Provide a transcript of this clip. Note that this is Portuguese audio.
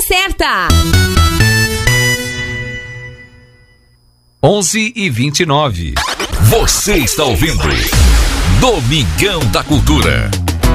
certa. 11h29. Você está ouvindo Domingão da Cultura.